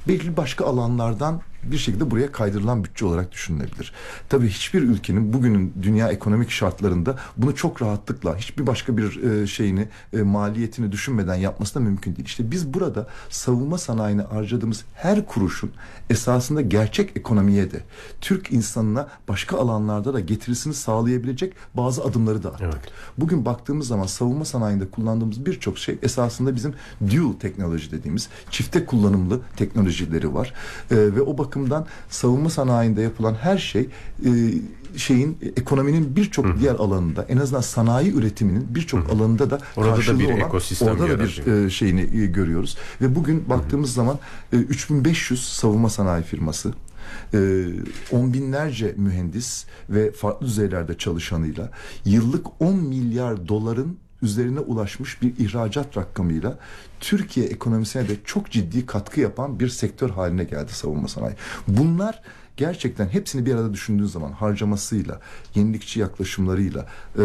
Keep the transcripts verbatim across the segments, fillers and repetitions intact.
belki başka alanlardan bir şekilde buraya kaydırılan bütçe olarak düşünülebilir. Tabii hiçbir ülkenin bugünün dünya ekonomik şartlarında bunu çok rahatlıkla hiçbir başka bir e, şeyini e, maliyetini düşünmeden yapması da mümkün değil. İşte biz burada savunma sanayine harcadığımız her kuruşun esasında gerçek ekonomiye de Türk insanına başka alanlarda da getirisini sağlayabilecek bazı adımları da attık. Evet. Bugün baktığımız zaman savunma sanayinde kullandığımız birçok şey esasında bizim dual teknoloji dediğimiz çifte kullanımlı teknolojileri var. E, ve o bakımdan savunma sanayinde yapılan her şey e, şeyin ekonominin birçok diğer alanında, en azından sanayi üretiminin birçok alanında da orada da bir olan, ekosistem orada da bir e, şeyini e, görüyoruz. Ve bugün baktığımız Hı-hı. zaman e, üç bin beş yüz savunma sanayi firması, e, on binlerce mühendis ve farklı düzeylerde çalışanıyla yıllık on milyar doların üzerine ulaşmış bir ihracat rakamıyla Türkiye ekonomisine de çok ciddi katkı yapan bir sektör haline geldi savunma sanayi. Bunlar gerçekten hepsini bir arada düşündüğün zaman harcamasıyla, yenilikçi yaklaşımlarıyla, e,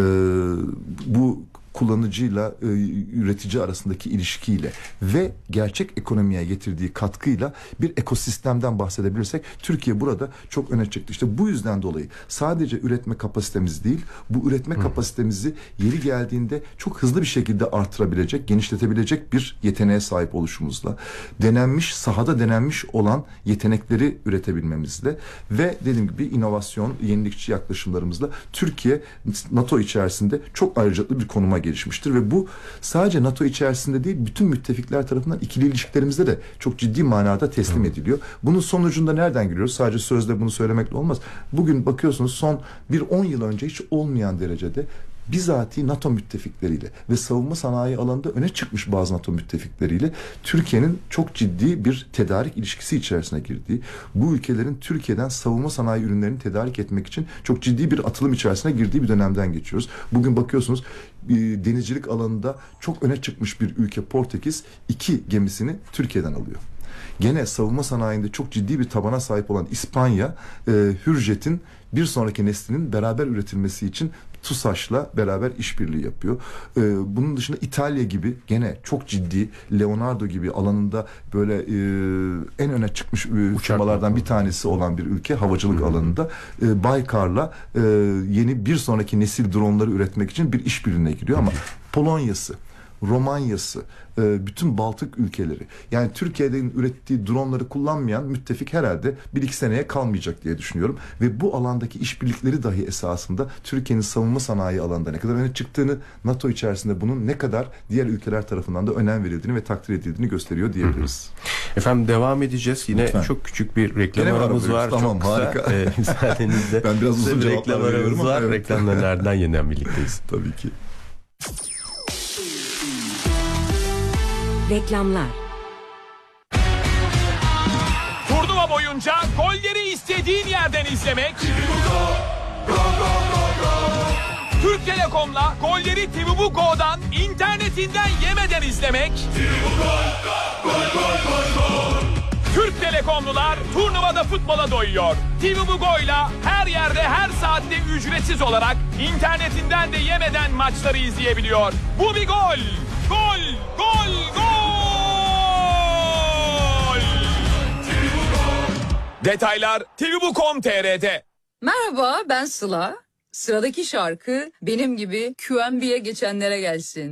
bu kullanıcıyla e, üretici arasındaki ilişkiyle ve gerçek ekonomiye getirdiği katkıyla bir ekosistemden bahsedebilirsek Türkiye burada çok öne çıktı. İşte bu yüzden dolayı sadece üretme kapasitemiz değil, bu üretme Hı. kapasitemizi yeri geldiğinde çok hızlı bir şekilde artırabilecek, genişletebilecek bir yeteneğe sahip oluşumuzla, denenmiş, sahada denenmiş olan yetenekleri üretebilmemizle ve dediğim gibi inovasyon, yenilikçi yaklaşımlarımızla Türkiye NATO içerisinde çok ayrıcalıklı bir konuma gelişmiştir ve bu sadece NATO içerisinde değil, bütün müttefikler tarafından ikili ilişkilerimizde de çok ciddi manada teslim ediliyor. Bunun sonucunda nereden giriyoruz? Sadece sözde bunu söylemekle olmaz. Bugün bakıyorsunuz son bir on yıl önce hiç olmayan derecede bizatihi NATO müttefikleriyle ve savunma sanayi alanında öne çıkmış bazı NATO müttefikleriyle Türkiye'nin çok ciddi bir tedarik ilişkisi içerisine girdiği, bu ülkelerin Türkiye'den savunma sanayi ürünlerini tedarik etmek için çok ciddi bir atılım içerisine girdiği bir dönemden geçiyoruz. Bugün bakıyorsunuz denizcilik alanında çok öne çıkmış bir ülke Portekiz iki gemisini Türkiye'den alıyor. Gene savunma sanayinde çok ciddi bir tabana sahip olan İspanya, e, Hürjet'in bir sonraki neslinin beraber üretilmesi için TUSAŞ'la beraber işbirliği yapıyor. Ee, bunun dışında İtalya gibi gene çok ciddi, Leonardo gibi alanında böyle e, en öne çıkmış e, firmalardan bir tanesi olan bir ülke havacılık Hı-hı. alanında e, Baykar'la e, yeni bir sonraki nesil dronları üretmek için bir işbirliğine giriyor. Ama Polonya'sı, Romanya'sı, bütün Baltık ülkeleri, yani Türkiye'nin ürettiği dronları kullanmayan müttefik herhalde bir iki seneye kalmayacak diye düşünüyorum. Ve bu alandaki işbirlikleri dahi esasında Türkiye'nin savunma sanayi alanında ne kadar öne çıktığını, NATO içerisinde bunun ne kadar diğer ülkeler tarafından da önem verildiğini ve takdir edildiğini gösteriyor diyebiliriz. Hı hı. Efendim devam edeceğiz. Yine Lütfen. Çok küçük bir reklam aramız var. Tamam, çok harika. Kısa. Ee, müsaadenizle. Ben biraz uzun reklam aramız var. Evet. Reklamlardan yeniden birlikteyiz. Tabii ki. Reklamlar. Turnuva boyunca golleri istediğin yerden izlemek. Türk Telekom'la golleri T V Bu Go'dan internetinden yemeden izlemek. Türk Telekomlular turnuvada futbola doyuyor. T V Bu Go'yla her yerde her saatte ücretsiz olarak internetinden de yemeden maçları izleyebiliyor. Bu bir gol. Gol! Gol! Gol! Detaylar T V Bu nokta com nokta t r'de. Merhaba, ben Sıla. Sıradaki şarkı benim gibi Q M B'ye geçenlere gelsin.